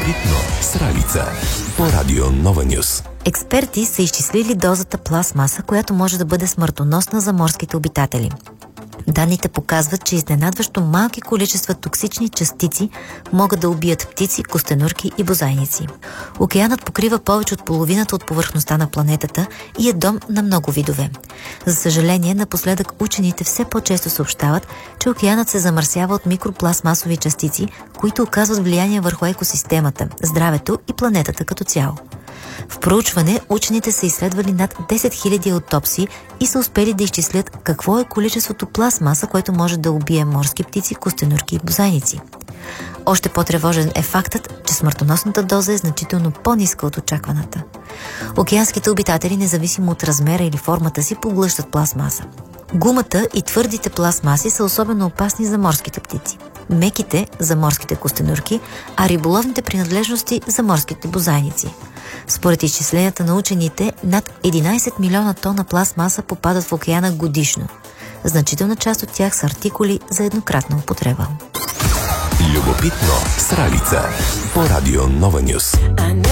Любопитно с Ралица по Радио Нова Нюс. Експерти са изчислили дозата пластмаса, която може да бъде смъртоносна за морските обитатели. Данните показват, че изненадващо малки количества токсични частици могат да убият птици, костенурки и бозайници. Океанът покрива повече от половината от повърхността на планетата и е дом на много видове. За съжаление, напоследък учените все по-често съобщават, че океанът се замърсява от микропластмасови частици, които оказват влияние върху екосистемата, здравето и планетата като цяло. В проучване учените са изследвали над 10 000 аутопсии и са успели да изчислят какво е количеството пластмаса, което може да убие морски птици, костенурки и бозайници. Още по-тревожен е фактът, че смъртоносната доза е значително по-ниска от очакваната. Океанските обитатели, независимо от размера или формата си, поглъщат пластмаса. Гумата и твърдите пластмаси са особено опасни за морските птици, меките за морските костенурки, а риболовните принадлежности за морските бозайници. Според изчисленията на учените, над 11 милиона тона пластмаса попадат в океана годишно. Значителна част от тях са артикули за еднократна употреба. Любопитно с Ралица по Радио Нова Нюс.